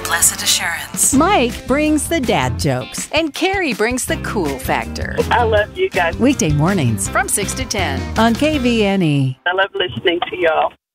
blessed assurance. Mike brings the dad jokes. And Carrie brings the cool factor. I love you guys. Weekday mornings From 6 to 10. on KVNE. I love listening to y'all.